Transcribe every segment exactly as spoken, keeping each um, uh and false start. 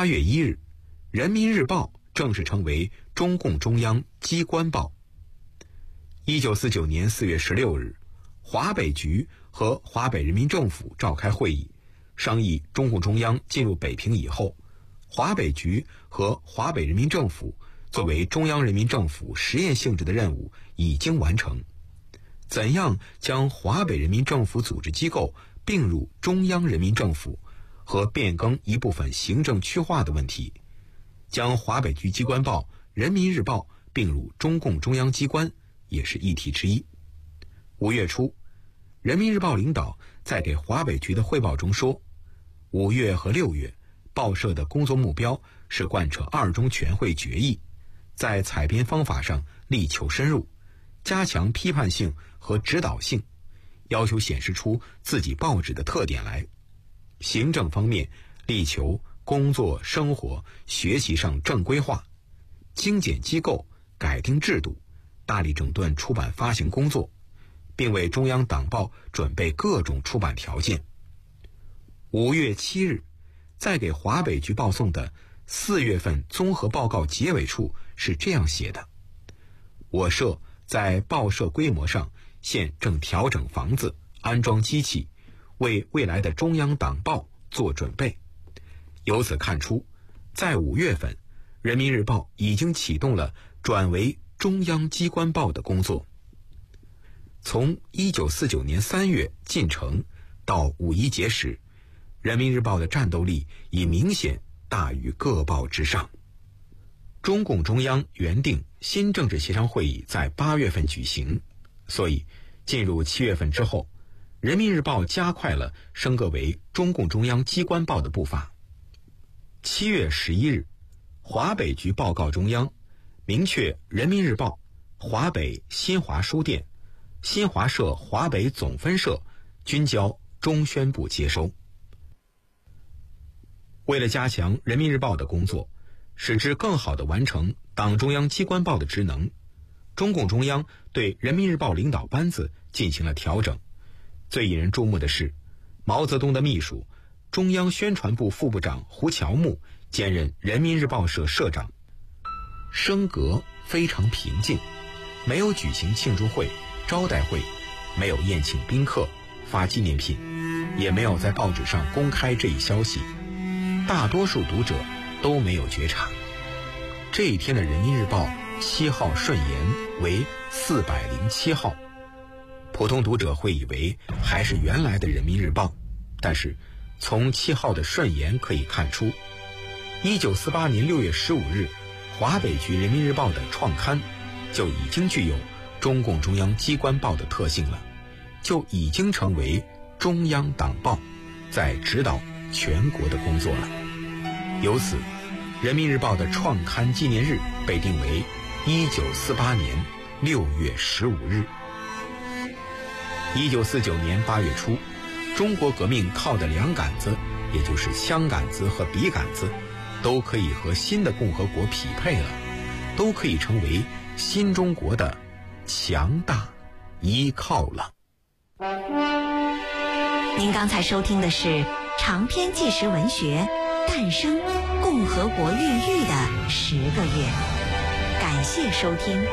八月一日，人民日报正式成为中共中央机关报。一九四九年四月十六日，华北局和华北人民政府召开会议，商议中共中央进入北平以后，华北局和华北人民政府作为中央人民政府实验性质的任务已经完成。怎样将华北人民政府组织机构并入中央人民政府和变更一部分行政区划的问题，将华北局机关报《人民日报》并入中共中央机关也是议题之一。五月初，人民日报领导在给华北局的汇报中说，五月和六月报社的工作目标是贯彻二中全会决议，在采编方法上力求深入，加强批判性和指导性，要求显示出自己报纸的特点来。行政方面力求工作、生活、学习上正规化，精简机构，改定制度，大力整顿出版发行工作，并为中央党报准备各种出版条件。五月七日，在给华北局报送的四月份综合报告结尾处是这样写的：我社在报社规模上现正调整房子，安装机器，为未来的中央党报做准备。由此看出，在五月份，人民日报已经启动了转为中央机关报的工作。从一九四九年三月进城到五一节时，人民日报的战斗力已明显大于各报之上。中共中央原定新政治协商会议在八月份举行，所以进入七月份之后，人民日报加快了升格为中共中央机关报的步伐。七月十一日，华北局报告中央，明确人民日报、华北新华书店、新华社华北总分社均交中宣部接收。为了加强人民日报的工作，使之更好地完成党中央机关报的职能，中共中央对人民日报领导班子进行了调整。最引人注目的是，毛泽东的秘书、中央宣传部副部长胡乔木兼任人民日报社社长。升格非常平静，没有举行庆祝会、招待会，没有宴请宾客、发纪念品，也没有在报纸上公开这一消息，大多数读者都没有觉察。这一天的人民日报七号顺延为四百零七号，普通读者会以为还是原来的人民日报，但是从七号的顺延可以看出，一九四八年六月十五日华北局人民日报的创刊就已经具有中共中央机关报的特性了，就已经成为中央党报，在指导全国的工作了。由此，人民日报的创刊纪念日被定为一九四八年六月十五日。一九四九年八月初，中国革命靠的两杆子，也就是枪杆子和笔杆子，都可以和新的共和国匹配了，都可以成为新中国的强大依靠了。 您刚才收听的是长篇纪实文学《诞生共和国孕育的十个月》，感谢收听。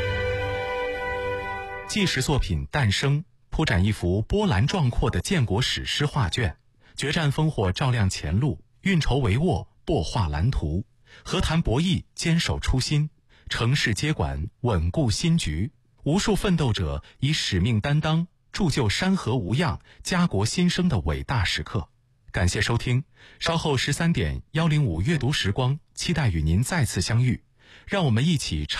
纪实作品《诞生》铺展一幅波澜壮阔的建国史诗画卷，决战烽火照亮前路，运筹帷幄擘画蓝图，和谈博弈坚守初心，乘势接管稳固新局。无数奋斗者以使命担当，铸就山河无恙、家国新生的伟大时刻。感谢收听，稍后十三点一零五阅读时光，期待与您再次相遇，让我们一起